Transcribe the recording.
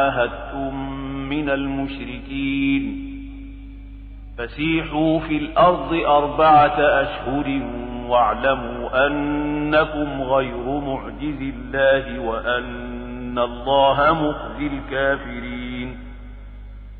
عاهدتم من المشركين فسيحوا في الأرض 4 أشهر واعلموا أنكم غير معجز الله وأن الله مخزي الكافرين.